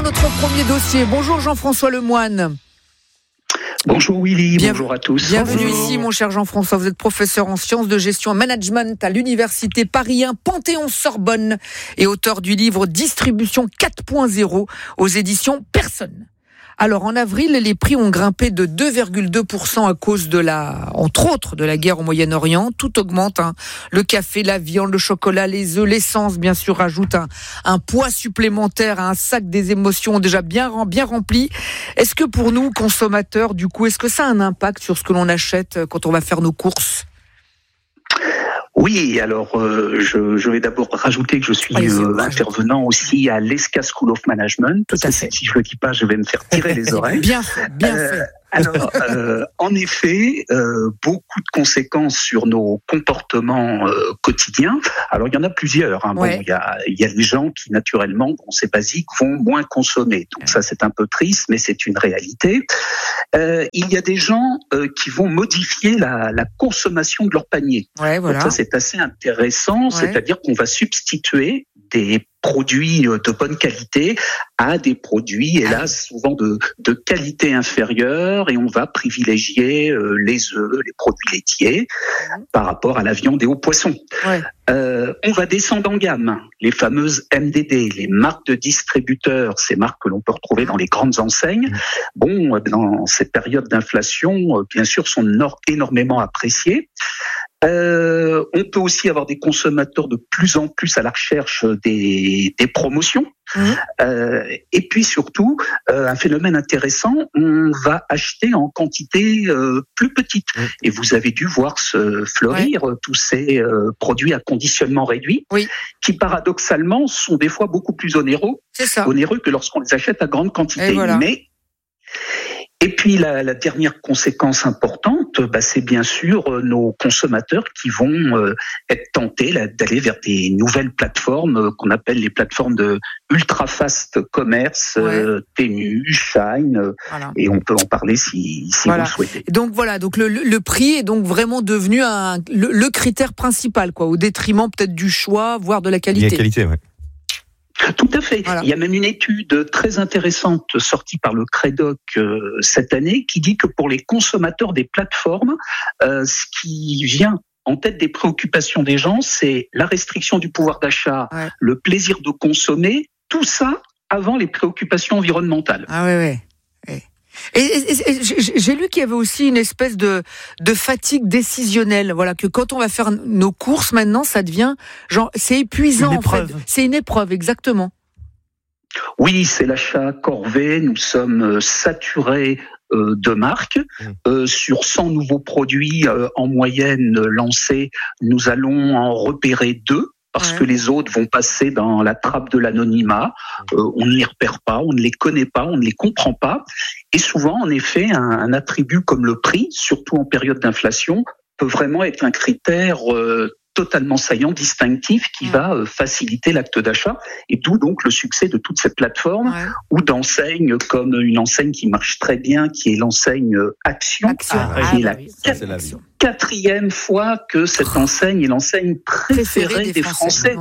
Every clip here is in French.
notre premier dossier. Bonjour Jean-François Lemoine. Bonjour Willy, bonjour à tous. Bienvenue ici mon cher Jean-François, vous êtes professeur en sciences de gestion et management à l'université Paris 1 Panthéon-Sorbonne et auteur du livre Distribution 4.0 aux éditions Personne. Alors en avril, les prix ont grimpé de 2,2% à cause entre autres, de la guerre au Moyen-Orient. Tout augmente, le café, la viande, le chocolat, les œufs, l'essence, bien sûr, rajoute un poids supplémentaire à un sac des émotions déjà bien rempli. Est-ce que pour nous, consommateurs, du coup, est-ce que ça a un impact sur ce que l'on achète quand on va faire nos courses ? Oui, alors je vais d'abord rajouter que je suis intervenant aussi à l'ESCA School of Management. Tout à fait. Si je le dis pas, je vais me faire tirer les oreilles. Bien fait. Alors, en effet, beaucoup de conséquences sur nos comportements quotidiens. Alors, il y en a plusieurs. Il y a les gens qui, naturellement, c'est basique, vont moins consommer. Donc ça, c'est un peu triste, mais c'est une réalité. Il y a des gens qui vont modifier la consommation de leur panier. Ouais, voilà. Donc ça, c'est assez intéressant. C'est-à-dire qu'on va substituer des produits de bonne qualité à des produits, hélas, souvent de qualité inférieure, et on va privilégier les œufs, les produits laitiers par rapport à la viande et aux poissons. Ouais. On va descendre en gamme. Les fameuses MDD, les marques de distributeurs, ces marques que l'on peut retrouver dans les grandes enseignes, dans cette période d'inflation, bien sûr, sont énormément appréciées. On peut aussi avoir des consommateurs de plus en plus à la recherche des promotions. Et puis surtout, un phénomène intéressant, on va acheter en quantité plus petite. Et vous avez dû voir se fleurir tous ces produits à conditionnement réduit, qui paradoxalement sont des fois beaucoup plus onéreux que lorsqu'on les achète à grande quantité. Et puis la dernière conséquence importante, c'est bien sûr nos consommateurs qui vont être tentés d'aller vers des nouvelles plateformes qu'on appelle les plateformes de ultra fast commerce, Temu, Shine, et on peut en parler si vous le souhaitez. Donc le prix est donc vraiment devenu le critère principal, au détriment peut-être du choix, voire de la qualité. La qualité, Tout à fait. Voilà. Il y a même une étude très intéressante sortie par le Crédoc cette année qui dit que pour les consommateurs des plateformes, ce qui vient en tête des préoccupations des gens, c'est la restriction du pouvoir d'achat, le plaisir de consommer, tout ça avant les préoccupations environnementales. Et j'ai lu qu'il y avait aussi une espèce de fatigue décisionnelle, que quand on va faire nos courses maintenant, ça devient c'est épuisant en fait. C'est une épreuve, exactement. Oui, c'est l'achat corvée, nous sommes saturés de marques. Sur 100 nouveaux produits en moyenne lancés, nous allons en repérer 2. Parce que les autres vont passer dans la trappe de l'anonymat, on ne les repère pas, on ne les connaît pas, on ne les comprend pas. Et souvent, en effet, un attribut comme le prix, surtout en période d'inflation, peut vraiment être un critère totalement saillant, distinctif, qui va faciliter l'acte d'achat. Et d'où donc le succès de toutes ces plateformes ou d'enseignes comme une enseigne qui marche très bien, qui est l'enseigne Action. Qui est la quatrième fois que cette enseigne est l'enseigne préférée des Français.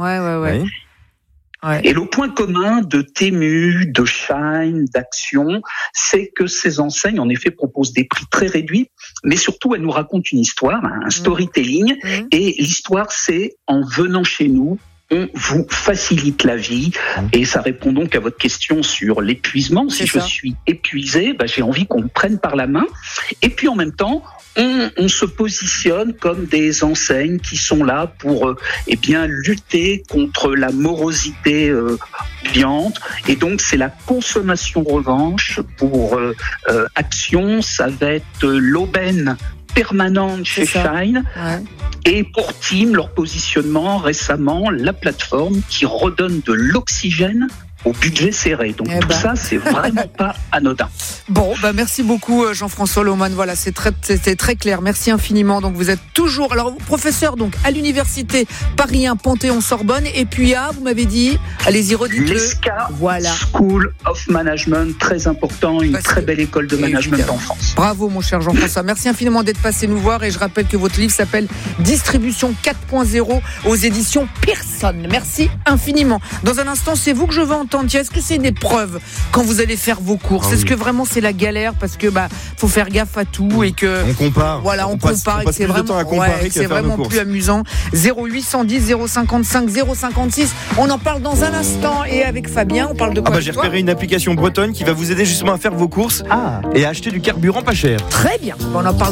Et le point commun de Temu, de Shine, d'Action, c'est que ces enseignes, en effet, proposent des prix très réduits, mais surtout, elles nous racontent une histoire, un storytelling. Et l'histoire, c'est en venant chez nous, on vous facilite la vie. Et ça répond donc à votre question sur l'épuisement. Si je suis épuisé, j'ai envie qu'on me prenne par la main. Et puis en même temps, on se positionne comme des enseignes qui sont là pour lutter contre la morosité ambiante. Et donc c'est la consommation revanche. Pour Action, ça va être l'aubaine permanente chez Shine. Et pour Team, leur positionnement récemment, la plateforme qui redonne de l'oxygène au budget serré. Donc ça, c'est vraiment pas anodin. Bon, merci beaucoup Jean-François Lemoine. Voilà, c'était très clair. Merci infiniment. Donc vous êtes toujours, professeur donc à l'université Paris 1 Panthéon-Sorbonne, et puis vous m'avez dit, allez-y, redites-le. L'ESCA School of Management, très important, une très belle école de management en France. Bravo mon cher Jean-François. Merci infiniment d'être passé nous voir, et je rappelle que votre livre s'appelle Distribution 4.0 aux éditions Personne. Merci infiniment. Dans un instant, c'est vous que je veux entendre. ressentiez? Est-ce que c'est une épreuve quand vous allez faire vos courses? Est-ce que vraiment c'est la galère parce que faut faire gaffe à tout et que on compare. Voilà, on compare et que c'est vraiment plus amusant. 0810 055 056. On en parle dans un instant et avec Fabien, on parle de quoi? J'ai repéré une application bretonne qui va vous aider justement à faire vos courses et à acheter du carburant pas cher. Très bien. On en parle